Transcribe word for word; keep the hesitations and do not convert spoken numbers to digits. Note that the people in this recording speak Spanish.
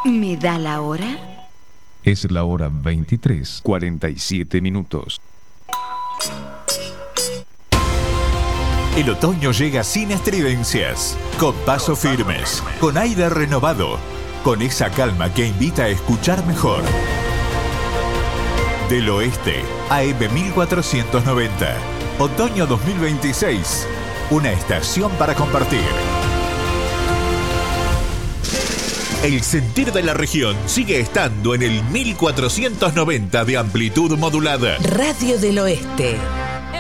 ¿Me da la hora? Es la hora veintitrés, cuarenta y siete minutos. El otoño llega sin estridencias, con pasos firmes, con aire renovado, con esa calma que invita a escuchar mejor. Del Oeste, A M mil cuatrocientos noventa, otoño dos mil veintiséis, una estación para compartir. El sentir de la región sigue estando en el mil cuatrocientos noventa de amplitud modulada. Radio del Oeste.